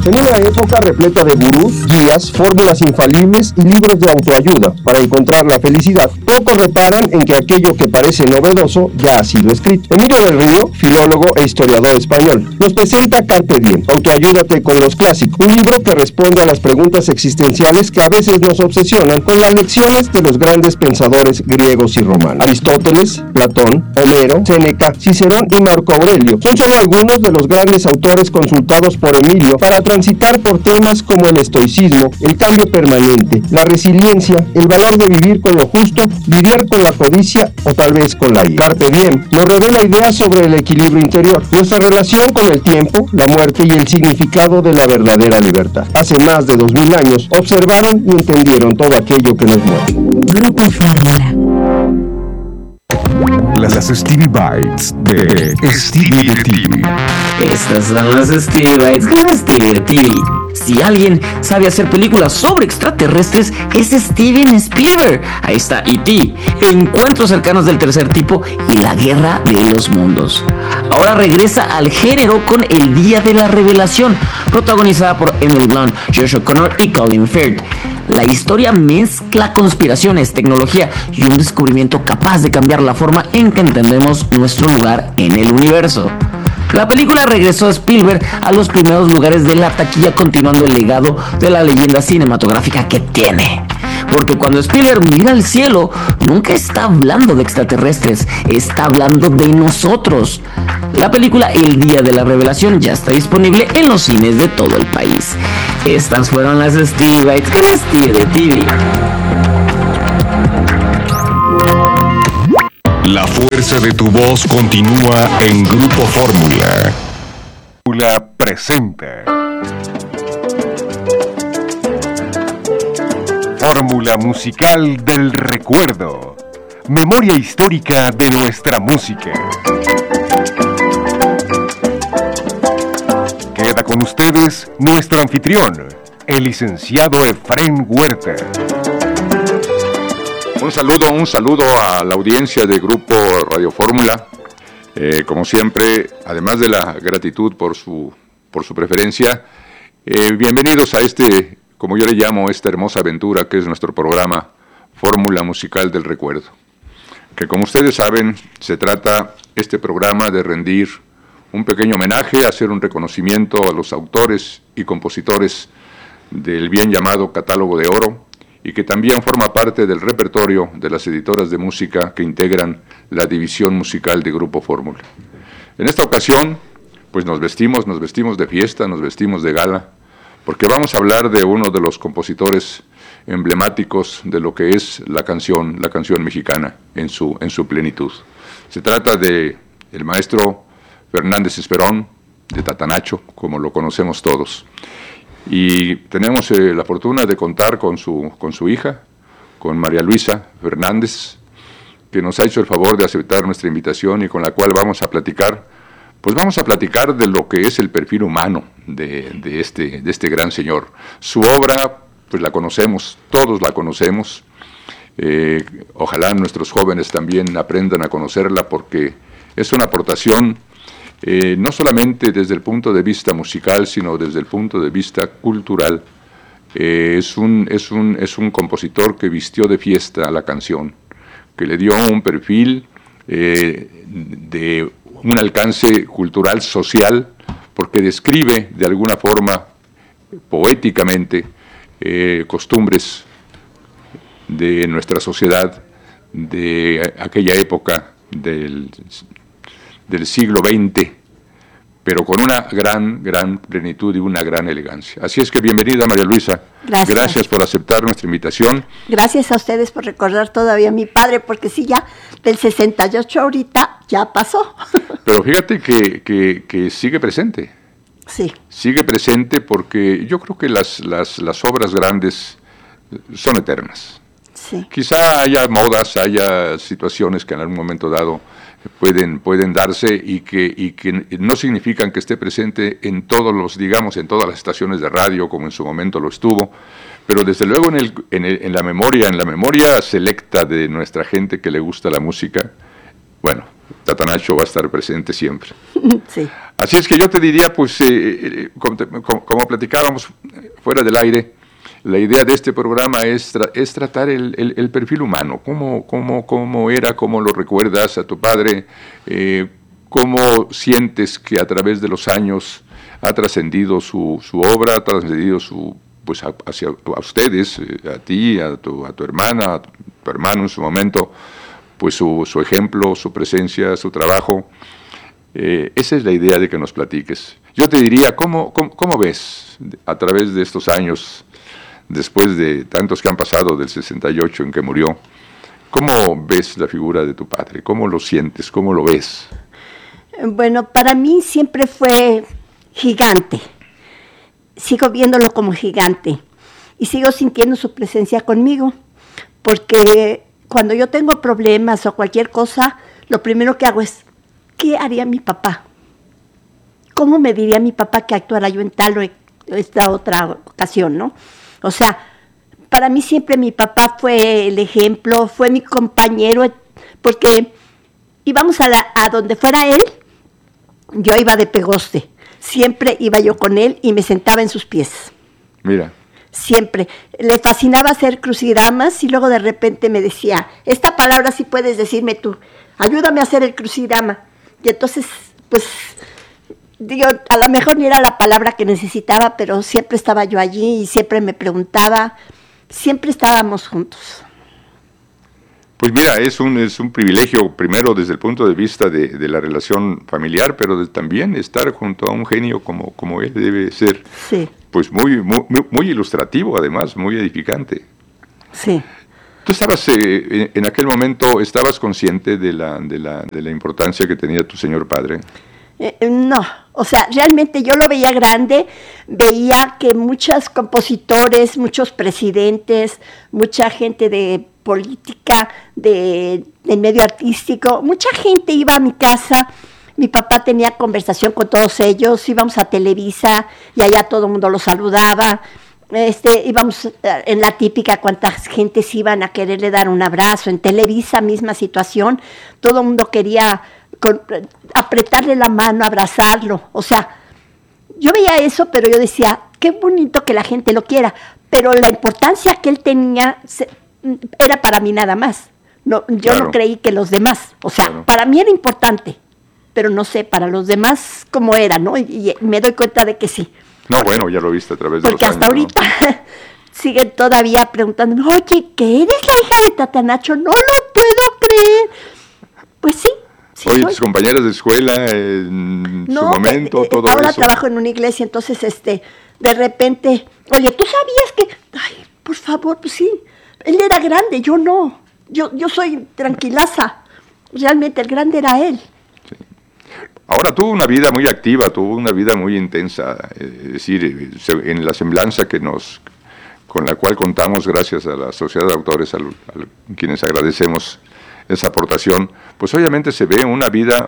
En una época repleta de gurús, guías, fórmulas infalibles y libros de autoayuda para encontrar la felicidad, pocos reparan en que aquello que parece novedoso ya ha sido escrito. Emilio del Río, filólogo e historiador español, nos presenta Carpe Diem, Autoayúdate con los clásicos, un libro que responde a las preguntas existenciales que a veces nos obsesionan con las lecciones de los grandes pensadores griegos y romanos. Aristóteles, Platón, Homero, Séneca, Cicerón y Marco Aurelio son solo algunos de los grandes autores consultados por Emilio para transitar por temas como el estoicismo, el cambio permanente, la resiliencia, el valor de vivir con lo justo, lidiar con la codicia o tal vez con la ira. Carpe Diem nos revela ideas sobre el equilibrio interior, nuestra relación con el tiempo, la muerte y el significado de la verdadera libertad. Hace más de 2000 años observaron y entendieron todo aquello que nos mueve. Grupo Fórmula. Las Stevie Bites de Stevie de TV. Estas son las Stevie Bites con Stevie de TV. Si alguien sabe hacer películas sobre extraterrestres, es Steven Spielberg. Ahí está E.T., Encuentros cercanos del tercer tipo y La guerra de los mundos. Ahora regresa al género con El día de la revelación, protagonizada por Emily Blunt, Joshua Connor y Colin Firth. La historia mezcla conspiraciones, tecnología y un descubrimiento capaz de cambiar la forma en que entendemos nuestro lugar en el universo. La película regresó a Spielberg a los primeros lugares de la taquilla, continuando el legado de la leyenda cinematográfica que tiene. Porque cuando Spielberg mira al cielo, nunca está hablando de extraterrestres, está hablando de nosotros. La película El día de la revelación ya está disponible en los cines de todo el país. Estas fueron las Stevie Bites con Stevie de TV. La fuerza de tu voz continúa en Grupo Fórmula. Fórmula presenta Fórmula musical del recuerdo. Memoria histórica de nuestra música. Queda con ustedes nuestro anfitrión, el licenciado Efrén Huerta. Un saludo a la audiencia de Grupo Radio Fórmula. Como siempre, además de la gratitud por su preferencia, bienvenidos a este, como yo le llamo, esta hermosa aventura que es nuestro programa Fórmula Musical del Recuerdo. Que como ustedes saben, se trata este programa de rendir un pequeño homenaje, hacer un reconocimiento a los autores y compositores del bien llamado Catálogo de Oro, y que también forma parte del repertorio de las editoras de música que integran la división musical de Grupo Fórmula. En esta ocasión, pues nos vestimos de fiesta, nos vestimos de gala, porque vamos a hablar de uno de los compositores emblemáticos de lo que es la canción mexicana en su plenitud. Se trata de el maestro Fernández Esperón, de Tatanacho, como lo conocemos todos. Y tenemos la fortuna de contar con su hija, con María Luisa Fernández, que nos ha hecho el favor de aceptar nuestra invitación y con la cual vamos a platicar de lo que es el perfil humano de este gran señor. Su obra, pues la conocemos, todos la conocemos. Ojalá nuestros jóvenes también aprendan a conocerla, porque es una aportación no solamente desde el punto de vista musical, sino desde el punto de vista cultural. Es un compositor que vistió de fiesta a la canción, que le dio un perfil de un alcance cultural, social, porque describe de alguna forma, poéticamente, costumbres de nuestra sociedad, de aquella época del siglo XX, pero con una gran plenitud y una gran elegancia. Así es que bienvenida, María Luisa. Gracias por aceptar nuestra invitación. Gracias a ustedes por recordar todavía a mi padre, porque sí, ya del 68 ahorita ya pasó. Pero fíjate que sigue presente. Sí. Sigue presente, porque yo creo que las obras grandes son eternas. Sí. Quizá haya modas, haya situaciones que en algún momento dado pueden darse y que no significan que esté presente en todas las estaciones de radio como en su momento lo estuvo, pero desde luego en la memoria selecta de nuestra gente que le gusta la música, bueno, Tatanacho va a estar presente siempre. Sí. Así es que yo te diría, pues, como platicábamos fuera del aire, la idea de este programa es tratar el perfil humano, cómo era, cómo lo recuerdas a tu padre, cómo sientes que a través de los años ha trascendido su obra, ha trascendido pues hacia a ustedes, a ti, a tu hermana, a tu hermano en su momento, pues su ejemplo, su presencia, su trabajo. Esa es la idea de que nos platiques. Yo te diría, ¿cómo ves a través de estos años, después de tantos que han pasado del 68 en que murió, cómo ves la figura de tu padre? ¿Cómo lo sientes? ¿Cómo lo ves? Bueno, para mí siempre fue gigante. Sigo viéndolo como gigante y sigo sintiendo su presencia conmigo, porque cuando yo tengo problemas o cualquier cosa, lo primero que hago es, ¿qué haría mi papá? ¿Cómo me diría mi papá que actuara yo en tal o esta otra ocasión, no? O sea, para mí siempre mi papá fue el ejemplo, fue mi compañero, porque íbamos a donde fuera él, yo iba de pegoste. Siempre iba yo con él y me sentaba en sus pies. Mira. Siempre. Le fascinaba hacer crucigramas y luego de repente me decía, esta palabra sí puedes decirme tú, ayúdame a hacer el crucigrama. Y entonces, pues, digo, a lo mejor ni era la palabra que necesitaba, pero siempre estaba yo allí y siempre me preguntaba, siempre estábamos juntos. Pues mira, es un privilegio, primero desde el punto de vista de la relación familiar, pero también estar junto a un genio como él debe ser. Sí. Pues muy ilustrativo, además, muy edificante. Sí. ¿Tú estabas, en aquel momento, estabas consciente de la importancia que tenía tu señor padre? No, o sea, realmente yo lo veía grande, veía que muchos compositores, muchos presidentes, mucha gente de política, del medio artístico, mucha gente iba a mi casa. Mi papá tenía conversación con todos ellos, íbamos a Televisa y allá todo el mundo los saludaba. Íbamos en la típica, cuántas gentes iban a quererle dar un abrazo. En Televisa, misma situación, todo el mundo quería apretarle la mano, abrazarlo. O sea, yo veía eso, pero yo decía, qué bonito que la gente lo quiera. Pero la importancia que él tenía era para mí nada más. No, yo Claro. no creí que los demás. O sea, Claro. para mí era importante, pero no sé, para los demás cómo era, ¿no? Y me doy cuenta de que sí. No, bueno, ya lo viste a través de Porque los años. hasta ahorita siguen todavía preguntándome, oye, ¿que eres la hija de Tatanacho? No lo puedo creer. Pues sí. Sí Oye, soy. tus compañeras de escuela, en su momento, todo ahora eso. trabajo en una iglesia, entonces de repente, oye, ¿tú sabías que? Ay, por favor, pues sí. Él era grande, yo no. Yo soy tranquilaza. Realmente el grande era él. Ahora tuvo una vida muy activa, tuvo una vida muy intensa, es decir, en la semblanza con la cual contamos gracias a la Sociedad de Autores, a quienes agradecemos esa aportación, pues obviamente se ve una vida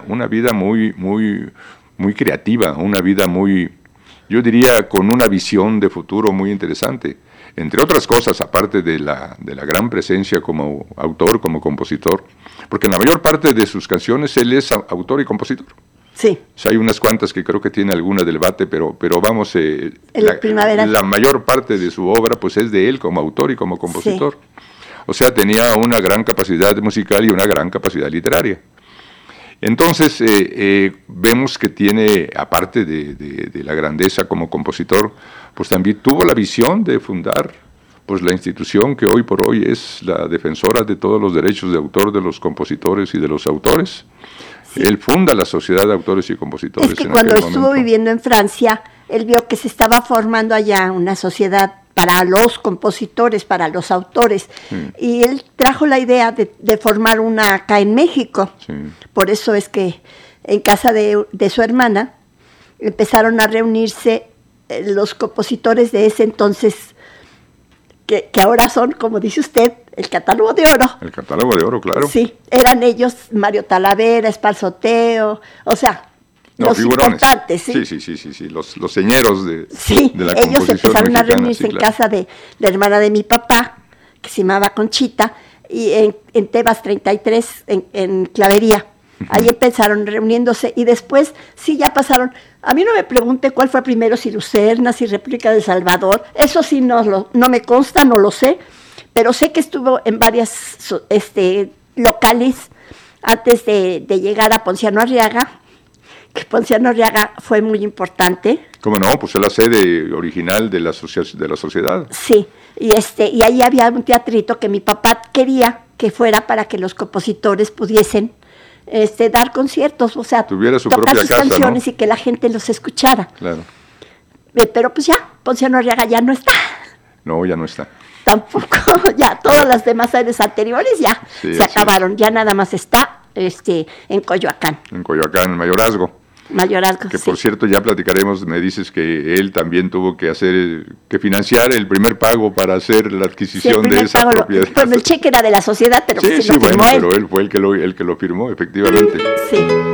muy creativa, una vida yo diría, con una visión de futuro muy interesante. Entre otras cosas, aparte de la gran presencia como autor, como compositor, porque en la mayor parte de sus canciones él es autor y compositor. Sí. O sea, hay unas cuantas que creo que tiene alguna del bate, pero vamos, Primavera. la mayor parte de su obra pues es de él como autor y como compositor. Sí. O sea, tenía una gran capacidad musical y una gran capacidad literaria. Entonces, vemos que tiene, aparte de la grandeza como compositor, pues también tuvo la visión de fundar pues la institución que hoy por hoy es la defensora de todos los derechos de autor de los compositores y de los autores. Sí. Él funda la Sociedad de Autores y Compositores. Es que cuando estuvo viviendo en Francia, él vio que se estaba formando allá una sociedad para los compositores, para los autores, y él trajo la idea de formar una acá en México. Sí. Por eso es que en casa de su hermana empezaron a reunirse los compositores de ese entonces, que ahora son, como dice usted, el catálogo de oro. El catálogo de oro, claro. Sí, eran ellos, Mario Talavera, Esparzoteo, o sea, los figurones. Importantes, ¿sí? Sí, los señeros de la composición ellos empezaron mexicana, a reunirse en casa de la hermana de mi papá, que se llamaba Conchita, y en Tebas 33, en Clavería. Ahí empezaron reuniéndose y después sí ya pasaron. A mí no me pregunte cuál fue primero, si Lucerna, si República de Salvador. Eso sí no me consta, no lo sé, pero sé que estuvo en varias locales antes de llegar a Ponciano Arriaga, que Ponciano Arriaga fue muy importante. ¿Cómo no? Pues es la sede original de la sociedad. Sí, y ahí había un teatrito que mi papá quería que fuera para que los compositores pudiesen dar conciertos, o sea, tuviera su tocar propia sus casa, canciones, ¿no? Y que la gente los escuchara. Claro. Pero pues ya, Ponciano Arriaga ya no está. No, ya no está. Tampoco, ya todas las demás áreas anteriores ya Sí, se acabaron, ya nada más está en Coyoacán. En Coyoacán, en Mayorazgo. Mayorazgo, Que sí. por cierto, ya platicaremos, me dices que él también tuvo que financiar el primer pago para hacer la Sí, el adquisición de primer esa pago propiedad. bueno, el cheque era de la sociedad, pero Sí, pues sí, lo firmó bueno, él. pero él fue el que lo firmó, efectivamente. Sí.